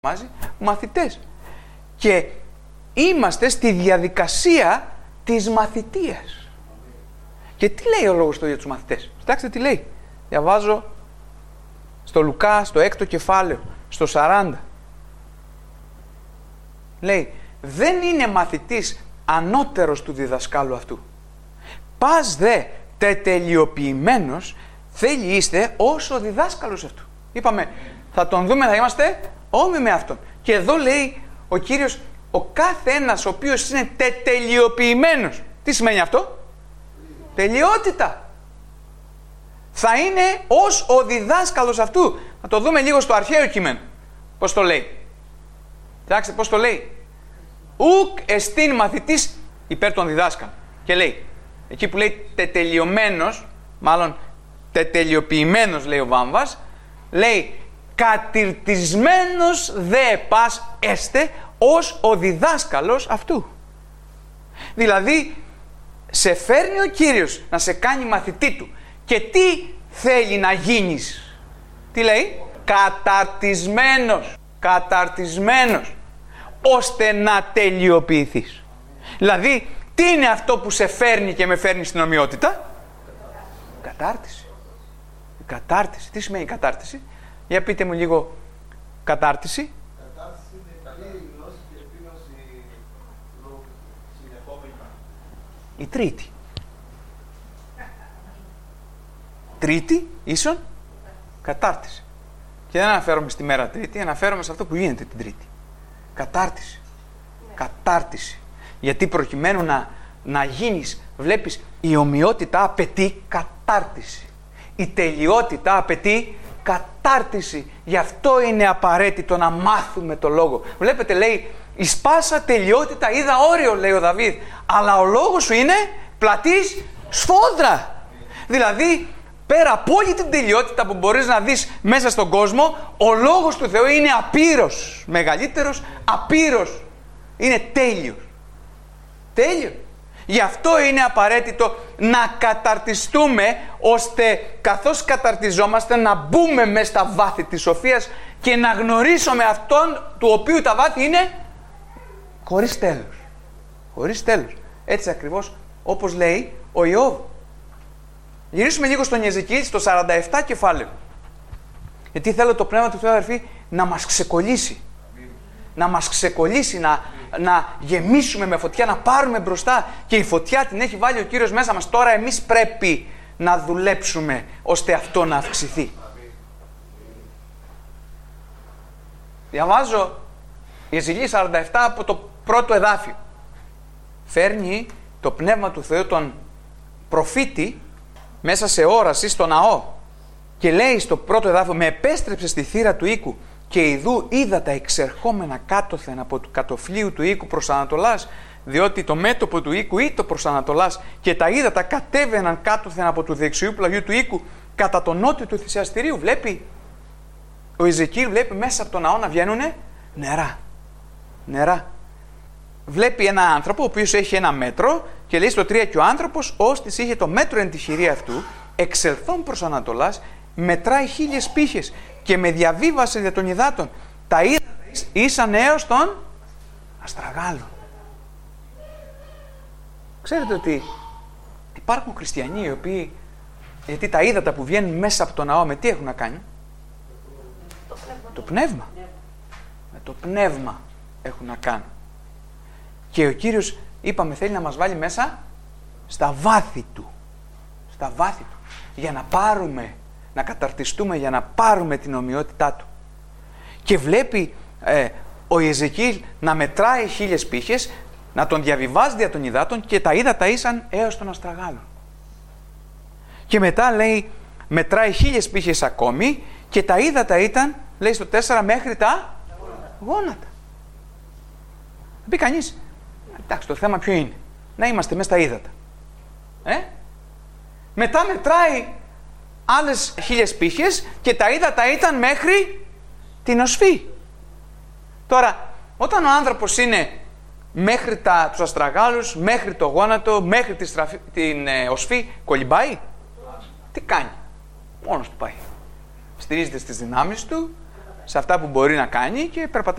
μαθητές. Και είμαστε στη διαδικασία της μαθητείας. Και τι λέει ο λόγος του για τους μαθητές? Κοιτάξτε τι λέει. Διαβάζω στο Λουκά, στο 6ο κεφάλαιο, στο 40. Λέει, δεν είναι μαθητής ανώτερος του διδασκάλου αυτού. Πας δε τετελειοποιημένος θέλει είστε ως ο διδάσκαλος αυτού. Είπαμε, θα τον δούμε, θα είμαστε όμοιοι με αυτόν. Και εδώ λέει ο Κύριος, ο κάθε ένας ο οποίος είναι τετελειοποιημένος. Τι σημαίνει αυτό? Τελειότητα. Θα είναι ως ο διδάσκαλος αυτού. Θα το δούμε λίγο στο αρχαίο κείμενο. Πώς το λέει? Κοιτάξτε πώς το λέει. Ουκ εστίν μαθητής υπέρ των διδάσκαλων. Και λέει, εκεί που λέει τετελειωμένος, μάλλον τετελειοποιημένος λέει ο Βάμβας, λέει κατηρτισμένος δε πας έστε ως ο διδάσκαλος αυτού. Δηλαδή, σε φέρνει ο Κύριος να σε κάνει μαθητή του. Και τι θέλει να γίνεις? Τι λέει? Καταρτισμένος. Καταρτισμένος. Ώστε να τελειοποιηθείς. Δηλαδή, τι είναι αυτό που σε φέρνει και με φέρνει στην ομοιότητα? Κατάρτιση. Κατάρτιση. Τι σημαίνει κατάρτιση? Για πείτε μου λίγο κατάρτιση. Κατάρτιση είναι καλή γνώση και επίγνωση συνεχόμενα. Η τρίτη. Τρίτη ίσον κατάρτιση. Και δεν αναφέρομαι στη μέρα Τρίτη, αναφέρομαι σε αυτό που γίνεται την Τρίτη. Κατάρτιση. Κατάρτιση. Γιατί προκειμένου να γίνεις, βλέπεις, η ομοιότητα απαιτεί κατάρτιση. Η τελειότητα απαιτεί κατάρτιση. Γι' αυτό είναι απαραίτητο να μάθουμε το λόγο. Βλέπετε, λέει, εις πάσα τελειότητα είδα όριο, λέει ο Δαβίδ, αλλά ο λόγος σου είναι πλατής σφόδρα. Δηλαδή, πέρα από όλη την τελειότητα που μπορείς να δεις μέσα στον κόσμο, ο λόγος του Θεού είναι απείρος. Μεγαλύτερος, απείρος. Είναι τέλειος. Τέλειος. Γι' αυτό είναι απαραίτητο να καταρτιστούμε, ώστε καθώς καταρτιζόμαστε να μπούμε μέσα στα βάθη της σοφίας και να γνωρίσουμε αυτόν του οποίου τα βάθη είναι χωρίς τέλος. Χωρίς τέλος. Έτσι ακριβώς όπως λέει ο Ιώβ. Γυρίσουμε λίγο στον Ιεζεκιήλ, στο 47 κεφάλαιο. Γιατί θέλω το Πνεύμα του Θεού, αδερφοί, να μας ξεκολλήσει. Να μας ξεκολλήσει, να γεμίσουμε με φωτιά, να πάρουμε μπροστά. Και η φωτιά την έχει βάλει ο Κύριος μέσα μας. Τώρα εμείς πρέπει να δουλέψουμε ώστε αυτό να αυξηθεί. Διαβάζω Ιεζεκιήλ 47 από το πρώτο εδάφιο. Φέρνει το Πνεύμα του Θεού τον προφήτη μέσα σε όραση στο ναό και λέει στο πρώτο εδάφιο, με επέστρεψε στη θύρα του οίκου και ιδού είδα τα εξερχόμενα κάτωθεν από του κατοφλίου του οίκου προς Ανατολάς, διότι το μέτωπο του οίκου ήτο προς Ανατολάς και τα ύδατα κατέβαιναν κάτωθεν από του δεξιού πλαγιού του οίκου κατά το νότιο του θυσιαστηρίου. Βλέπει ο Ιεζεκιήλ, βλέπει μέσα από το ναό να βγαίνουνε νερά. Νερά. Βλέπει ένα άνθρωπο ο οποίος έχει ένα μέτρο και λέει στο 3, και ο άνθρωπος ώστις είχε το μέτρο εν τη χειρία αυτού, εξελθών προς Ανατολάς, μετράει 1000 πύχες και με διαβίβασε δια των υδάτων. Τα ύδατα ήσαν έως των αστραγάλων. Ξέρετε ότι υπάρχουν χριστιανοί οι οποίοι, γιατί τα ύδατα που βγαίνουν μέσα από το ναό με τι έχουν να κάνει? Το πνεύμα. Με το πνεύμα έχουν να κάνουν. Και ο Κύριος, είπαμε, θέλει να μας βάλει μέσα στα βάθη Του. Στα βάθη Του. Για να πάρουμε, να καταρτιστούμε, για να πάρουμε την ομοιότητά Του. Και βλέπει ο Ιεζεκιήλ να μετράει 1000 πύχες, να τον διαβιβάζει δια των υδάτων και τα ύδατα ήσαν έως των αστραγάλων. Και μετά λέει, μετράει 1000 πύχες ακόμη και τα ύδατα ήταν, λέει στο 4, μέχρι τα γόνατα. Θα πει κανείς, εντάξει, το θέμα ποιο είναι? Να είμαστε μέσα στα ύδατα. Μετά μετράει άλλες 1000 πύχες και τα ύδατα ήταν μέχρι την οσφή. Τώρα, όταν ο άνθρωπος είναι μέχρι τους αστραγάλους, μέχρι το γόνατο, μέχρι την οσφή, κολυμπάει. Τι κάνει? Μόνος του πάει. Στηρίζεται στις δυνάμεις του, σε αυτά που μπορεί να κάνει και περπατάει